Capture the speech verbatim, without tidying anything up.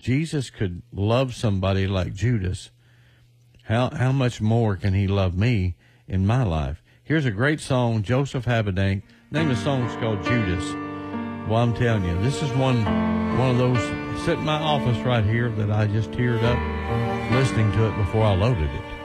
Jesus could love somebody like Judas, how how much more can he love me in my life? Here's a great song, Joseph Habedank. Name of the song is called Judas. Well, I'm telling you, this is one one of those, sit in my office right here that I just teared up listening to it before I loaded it.